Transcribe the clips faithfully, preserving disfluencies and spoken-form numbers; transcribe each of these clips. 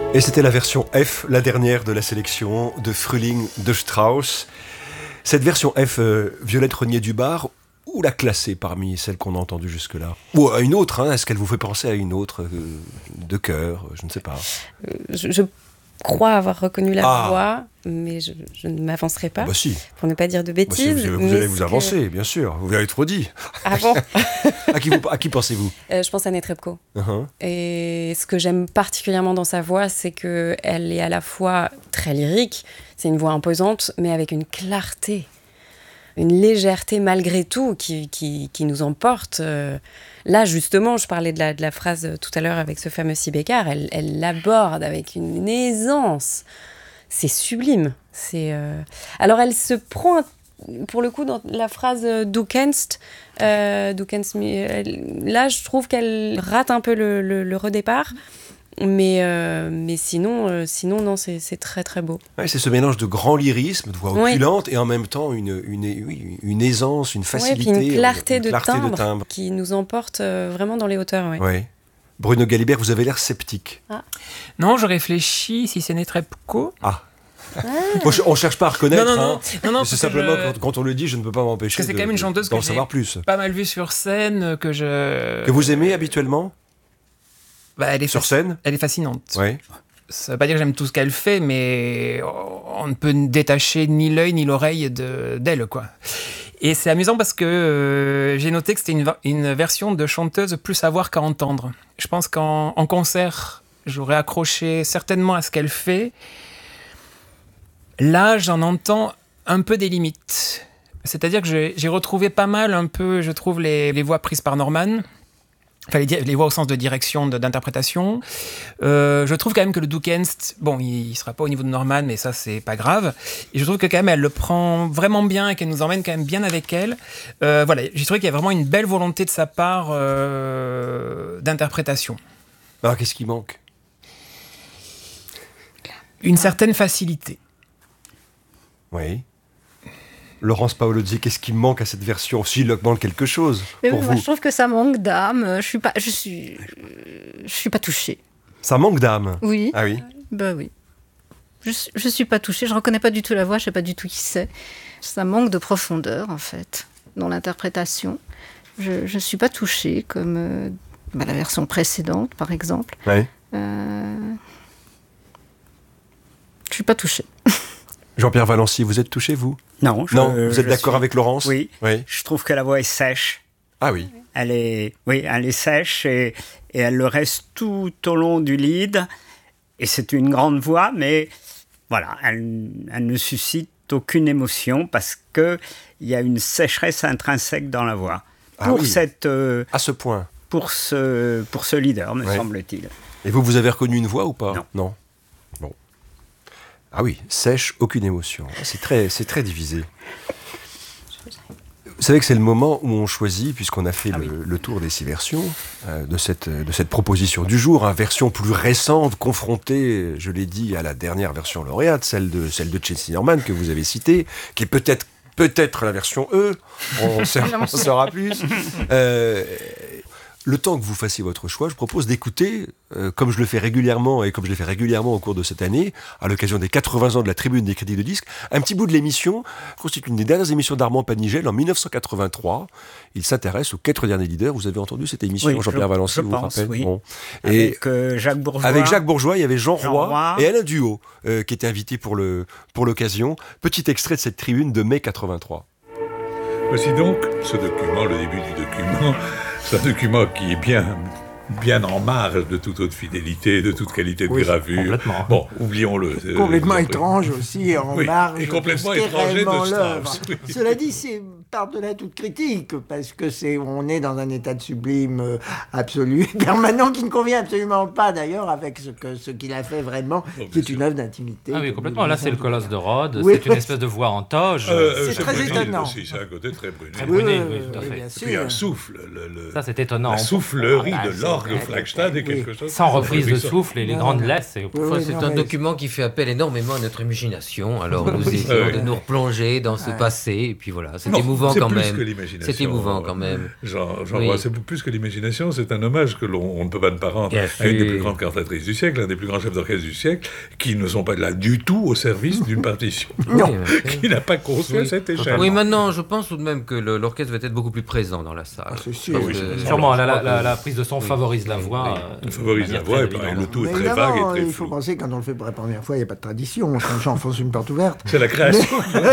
Et c'était la version F, la dernière de la sélection de Frühling de Strauss. Cette version F, euh, Violette Renier-Dubar, où la classer parmi celles qu'on a entendues jusque-là? Ou à une autre, hein, est-ce qu'elle vous fait penser à une autre euh, de cœur? Je ne sais pas. Euh, je, je crois avoir reconnu la Ah. voix, mais je, je ne m'avancerai pas, Ah bah si. pour ne pas dire de Bah si, bêtises. vous, vous mais allez vous ce avancer, que- bien sûr. Vous l'avez trop dit. Ah bon À qui, vous, à qui pensez-vous? Euh, Je pense à Netrebko. Uh-huh. Et ce que j'aime particulièrement dans sa voix, c'est qu'elle est à la fois très lyrique, c'est une voix imposante, mais avec une clarté, une légèreté malgré tout qui, qui, qui nous emporte. Euh, Là, justement, je parlais de la, de la phrase tout à l'heure avec ce fameux Sibécar, elle, elle l'aborde avec une aisance. C'est sublime. C'est, euh... Alors, elle se prend, pour le coup, dans la phrase euh, Du kennst, euh, du kennst mi- elle- là, je trouve qu'elle rate un peu le, le, le redépart. Mais, euh, mais sinon, euh, sinon, non, c'est, c'est très, très beau. Ouais, c'est ce mélange de grand lyrisme, de voix Oui. opulente, et en même temps une, une, oui, une aisance, une Ouais, facilité. puis une clarté, une de, clarté timbre de timbre. qui nous emporte euh, vraiment dans les hauteurs. Ouais. Ouais. Bruno Galibert, vous avez l'air sceptique. Non, je réfléchis si c'est Netrebko. Ah. Bon, je- on cherche pas à reconnaître. Non, non, non. hein. non, non Mais c'est parce que simplement je- quand, quand on le dit, je ne peux pas m'empêcher Parce que c'est de- quand même une chanteuse d'en que j'ai- savoir plus. pas mal vue sur scène, que je... Que vous aimez habituellement Bah, elle est sur fasc- scène? Elle est fascinante. Ouais. Ça veut pas dire que j'aime tout ce qu'elle fait, mais on ne peut détacher ni l'œil ni l'oreille de, d'elle, quoi. Et c'est amusant parce que euh, j'ai noté que c'était une, va- une version de chanteuse plus à voir qu'à entendre. Je pense qu'en en concert, j'aurais accroché certainement à ce qu'elle fait. Là, j'en entends un peu des limites. C'est-à-dire que j'ai, j'ai retrouvé pas mal, un peu, je trouve, les, les voix prises par Norman. Enfin, les, di- les voix au sens de direction, de- d'interprétation. Euh, je trouve quand même que le Du kennst, bon, il ne sera pas au niveau de Norman, mais ça, c'est pas grave. Et je trouve que quand même, elle le prend vraiment bien et qu'elle nous emmène quand même bien avec elle. Euh, voilà, j'ai trouvé qu'il y a vraiment une belle volonté de sa part euh, d'interprétation. Alors, qu'est-ce qui manque? Une certaine facilité. Oui. Laurence Paolozzi, qu'est-ce qui manque à cette version? S'il manque quelque chose Mais pour oui, moi, vous. je trouve que ça manque d'âme. Je suis pas, je suis, je suis pas touchée. Ça manque d'âme. Oui. Ah oui. Bah oui. Je, suis- je suis pas touchée. Je reconnais pas du tout la voix. Je sais pas du tout qui c'est. Ça manque de profondeur en fait dans l'interprétation. Je, je suis pas touchée comme euh, bah, la version précédente par exemple. Ouais. Euh, je suis pas touchée. Jean-Pierre Valency, vous êtes touché, vous? Non, je, Non, vous êtes je d'accord suis- avec Laurence? Oui. Oui. Je trouve que la voix est sèche. Ah oui. Elle est, oui, elle est sèche et, et elle le reste tout au long du lead. Et c'est une grande voix, mais voilà, elle, elle ne suscite aucune émotion parce que il y a une sécheresse intrinsèque dans la voix. Ah Pour oui. cette, euh, À ce point. pour ce, pour ce leader, me Ouais. semble-t-il. Et vous, vous avez reconnu une voix ou pas? Non. Non. Bon. Ah oui, sèche, aucune émotion. C'est très, c'est très divisé. Vous savez que c'est le moment où on choisit, puisqu'on a fait Ah le, oui. le tour des six versions, euh, de, cette, de cette proposition du jour, une version plus récente, confrontée, je l'ai dit, à la dernière version lauréate, celle de, celle de Chelsea Norman, que vous avez citée, qui est peut-être peut-être la version E, on en saura plus. Euh, le temps que vous fassiez votre choix, je propose d'écouter, euh, comme je le fais régulièrement et comme je l'ai fait régulièrement au cours de cette année, à l'occasion des quatre-vingts ans de la Tribune des critiques de disques, un petit bout de l'émission constitue une des dernières émissions d'Armand Panigel en dix-neuf cent quatre-vingt-trois. Il s'intéresse aux quatre derniers leaders. Vous avez entendu cette émission, Oui, Jean-Pierre je- Valency, je vous pense, vous rappelez oui. Bon. Et Avec euh, Jacques Bourgeois. avec Jacques Bourgeois, il y avait Jean, Jean Roy, Roy. et Alain Duhaut euh, qui était invité pour, le, pour l'occasion. Petit extrait de cette Tribune de mai quatre-vingt-trois. Voici donc ce document, le début du document. C'est un document qui est bien, bien en marge de toute autre fidélité, de toute qualité de Oui, gravure. complètement. Bon, oublions-le. C'est- Complètement euh, étrange aussi, en Oui, marge et complètement de ce qu'est étranger de réellement Strauss, l'œuvre. oui. Cela dit, c'est par-delà toute critique, parce que c'est, on est dans un état de sublime euh, absolu, permanent, qui ne convient absolument pas d'ailleurs avec ce, que, ce qu'il a fait vraiment, Oh, qui est bien une sûr. œuvre d'intimité. Ah oui, comme complètement. nous Là, le c'est le disons colosse tout de à l'heure. Rhodes. Oui, c'est une oui. espèce de voix en toge. Euh, euh, C'est chez très Brunel étonnant. aussi, c'est un côté très brunel. Très Oui, brunel, oui, oui, tout à oui, fait. bien Et puis un sûr. souffle, le, le- Ça, c'est étonnant. la soufflerie Ah, de c'est l'orgue vrai, Flagstad est oui. quelque chose. Sans reprise de d'ahurissant. souffle et les Non, grandes non. laisses. c'est- Oui, Enfin, oui, c'est non, un mais- document qui fait appel énormément à notre imagination. Alors nous Oui. essayons Oui. de nous replonger dans ce Ouais. passé. Et puis voilà, c'était Non, émouvant émouvant c'est quand plus même. Que l'imagination. C'est émouvant quand même. Jean, Jean Oui. Roy, c'est plus que l'imagination, c'est un hommage que l'on on ne peut pas ne pas rendre Bien à une des sûr. plus grandes cantatrices du siècle, un des plus grands chefs d'orchestre du siècle, qui ne sont pas là du tout au service d'une partition. Non. Qui n'a pas construit Oui. cette échelle. Oui, maintenant, je pense tout de même que le- l'orchestre va être beaucoup plus présent dans la salle. Ah, c'est sûr. Ah oui, Euh, c'est- Sûrement, la, je la, crois la, que- la prise de son Oui. favorise la Oui, voix. oui. euh, On favorise de la manière voix, très et pareil, évidente. le tout est Mais très évidemment, vague et très il faut flou. penser que quand on le fait pour la première fois, il n'y a pas de tradition. J'enfonce une porte ouverte. C'est la création.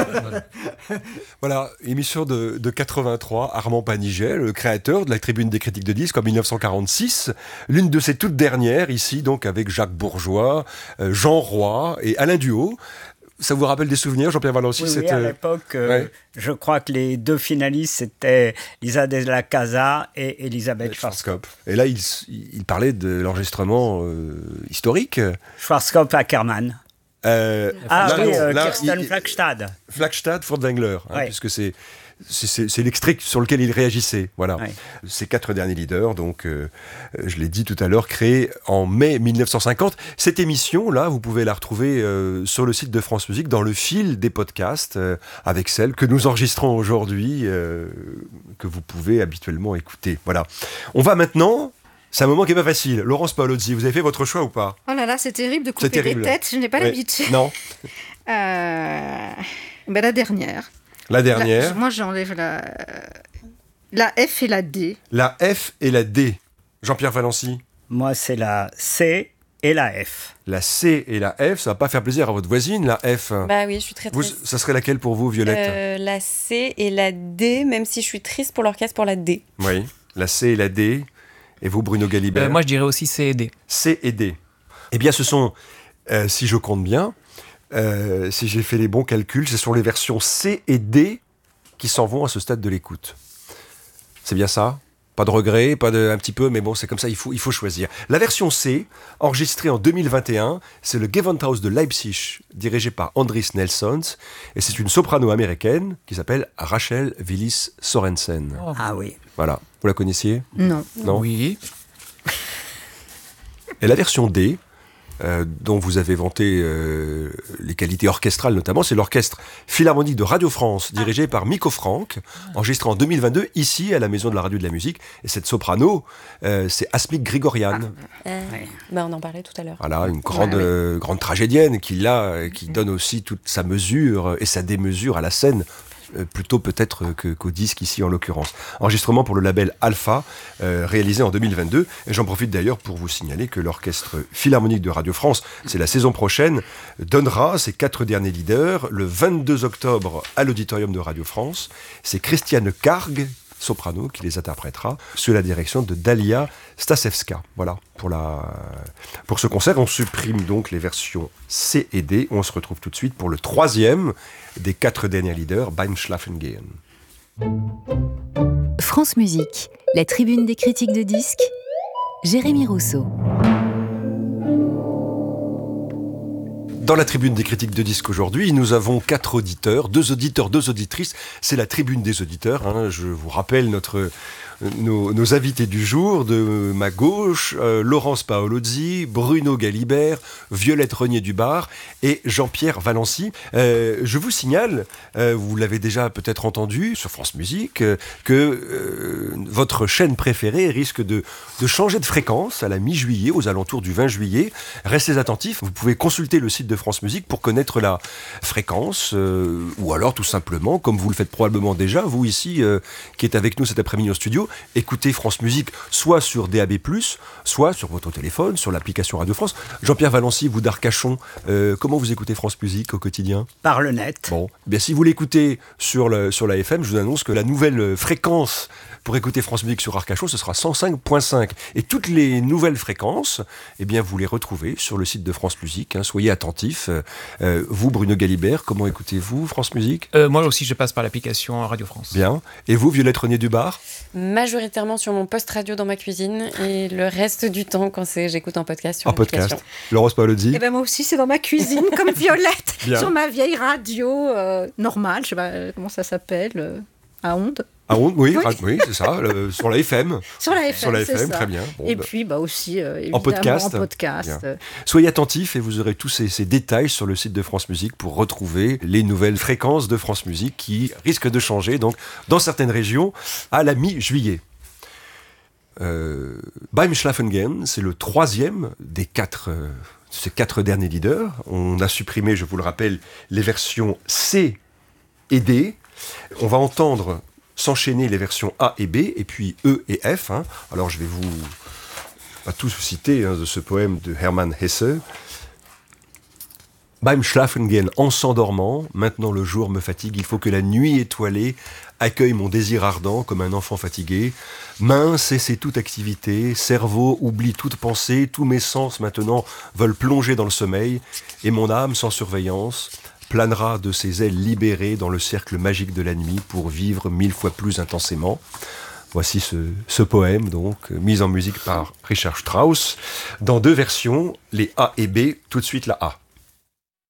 Voilà, émission de, de quatre-vingt-trois, Armand Paniget, le créateur de la Tribune des critiques de disques en mille neuf cent quarante-six, l'une de ses toutes dernières, ici donc avec Jacques Bourgeois, euh, Jean Roy et Alain Duhaut. Ça vous rappelle des souvenirs, Jean-Pierre Valency Oui, cette, oui, à euh, l'époque, euh, ouais. je crois que les deux finalistes, c'était Lisa de la Casa et Elisabeth Schwarzkopf. Et là, il, s- il parlait de l'enregistrement euh, historique. Schwarzkopf Ackermann. Euh, Ah là, oui, non, euh, là, Kirsten il- Flagstad. Flagstad, Furtwängler, hein, Ouais. puisque c'est c'est- c'est c'est l'extrait sur lequel il réagissait. Voilà. Ouais. Ces quatre derniers leaders, donc, euh, je l'ai dit tout à l'heure, créés en mai mille neuf cent cinquante. Cette émission-là, vous pouvez la retrouver euh, sur le site de France Musique, dans le fil des podcasts, euh, avec celle que nous enregistrons aujourd'hui, euh, que vous pouvez habituellement écouter. Voilà. On va maintenant... C'est un moment qui n'est pas facile. Laurence Paolozzi, vous avez fait votre choix ou pas? Oh là là, c'est terrible de C'est couper terrible. des têtes, je n'ai pas Ouais. l'habitude. Non. Euh, ben, la dernière. La dernière. La- moi, j'enlève la... la F et la D. La F et la D. Jean-Pierre Valency. Moi, c'est la C et la F. La C et la F, ça va pas faire plaisir à votre voisine, la F. Bah oui, je suis très Vous, triste. ça serait laquelle pour vous, Violette? Euh, la C et la D, même si je suis triste pour l'orchestre pour la D. Oui. La C et la D. Et vous, Bruno Galibert? Euh, moi, je dirais aussi C et D. C et D. Eh bien, ce sont, euh, si je compte bien, euh, si j'ai fait les bons calculs, ce sont les versions C et D qui s'en vont à ce stade de l'écoute. C'est bien ça? Pas de regret, pas de un petit peu, mais bon, c'est comme ça, il faut, il faut choisir. La version C, enregistrée en deux mille vingt et un, c'est le Gewandhaus de Leipzig, dirigé par Andris Nelsons, et c'est une soprano américaine qui s'appelle Rachel Willis Sorensen. Oh. Ah oui. Voilà, vous la connaissiez? Non. Non. Oui. Et la version D, euh, dont vous avez vanté euh, les qualités orchestrales notamment, c'est l'orchestre philharmonique de Radio France, dirigé par Miko Frank, enregistré en deux mille vingt-deux, ici à la Maison de la Radio de la Musique. Et cette soprano, euh, c'est Asmik Grigorian. Euh, Ouais. bah, on en parlait tout à l'heure. Voilà, une grande, Ouais, ouais. euh, grande tragédienne qui, là, euh, qui donne aussi toute sa mesure et sa démesure à la scène, euh, plutôt peut-être que- qu'au disque ici en l'occurrence. Enregistrement pour le label Alpha, euh, réalisé en deux mille vingt-deux. Et j'en profite d'ailleurs pour vous signaler que l'Orchestre Philharmonique de Radio France, c'est la saison prochaine, donnera ses quatre derniers leaders le vingt-deux octobre à l'Auditorium de Radio France. C'est Christiane Karg, soprano, qui les interprétera sous la direction de Dalia Stasevska. Voilà, pour, la... pour ce concert, on supprime donc les versions C et D. On se retrouve tout de suite pour le troisième des quatre derniers leaders, Beim Schlafen gehen. France Musique, la tribune des critiques de disques, Jérémy Rousseau. Dans la tribune des critiques de disques aujourd'hui, nous avons quatre auditeurs, deux auditeurs, deux auditrices. C'est la tribune des auditeurs. Hein. Je vous rappelle notre, nos, nos invités du jour. De ma gauche, euh, Laurence Paolozzi, Bruno Galibert, Violette Renier-Dubar et Jean-Pierre Valency. Euh, je vous signale, euh, vous l'avez déjà peut-être entendu sur France Musique, euh, que euh, votre chaîne préférée risque de, de changer de fréquence à la mi-juillet, aux alentours du vingt juillet. Restez attentifs, vous pouvez consulter le site de France Musique pour connaître la fréquence, euh, ou alors tout simplement, comme vous le faites probablement déjà, vous ici, euh, qui êtes avec nous cet après-midi au studio, écoutez France Musique soit sur D A B plus, soit sur votre téléphone, sur l'application Radio France. Jean-Pierre Valency, vous d'Arcachon, euh, comment vous écoutez France Musique au quotidien? Par le net. Bon, eh bien si vous l'écoutez sur, le, sur la F M, je vous annonce que la nouvelle fréquence pour écouter France Musique sur Arcachon, ce sera cent cinq virgule cinq. Et toutes les nouvelles fréquences, eh bien vous les retrouvez sur le site de France Musique. Hein, soyez attentifs. Euh, vous, Bruno Galibert, comment écoutez-vous France Musique? Euh, moi aussi, je passe par l'application Radio France. Bien. Et vous, Violette Renier-Dubar? Majoritairement sur mon poste radio dans ma cuisine et le reste du temps quand c'est j'écoute en podcast sur En podcast. l'application. Laurence Paolozzi? Et ben moi aussi, c'est dans ma cuisine, comme Violette, Bien. sur ma vieille radio euh, normale, je sais pas euh, comment ça s'appelle, euh, à ondes. Ah oui, oui, oui. oui c'est ça, le, sur la F M. Sur la F M, sur la F M, c'est ça. très bien. Bon, et bah, puis bah, aussi, euh, évidemment, en podcast. En podcast. Soyez attentifs et vous aurez tous ces, ces détails sur le site de France Musique pour retrouver les nouvelles fréquences de France Musique qui risquent de changer, donc, dans certaines régions, à la mi-juillet. Euh, Beim Schlafen gehen, c'est le troisième des quatre, euh, ces quatre derniers leaders. On a supprimé, je vous le rappelle, les versions C et D. On va entendre s'enchaîner les versions A et B, et puis E et F. Hein. Alors je vais vous pas tous vous citer hein, de ce poème de Hermann Hesse. Beim Schlafen gehen, en s'endormant, maintenant le jour me fatigue, il faut que la nuit étoilée accueille mon désir ardent comme un enfant fatigué. Main, cessez toute activité, cerveau, oublie toute pensée, tous mes sens maintenant veulent plonger dans le sommeil, et mon âme sans surveillance planera de ses ailes libérées dans le cercle magique de la nuit pour vivre mille fois plus intensément. Voici ce, ce poème, donc, mis en musique par Richard Strauss, dans deux versions, les A et B, tout de suite la A.